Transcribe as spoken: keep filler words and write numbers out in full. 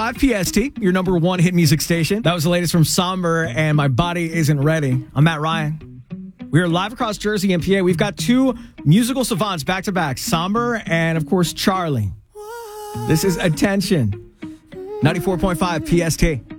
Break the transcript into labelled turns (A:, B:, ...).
A: five P S T, your number one hit music station. That was the latest from Somber and My Body Isn't Ready. I'm Matt Ryan. We are live across Jersey and P A. We've got two musical savants back to back, Somber and, of course, Charlie. This is Attention. ninety-four point five P S T.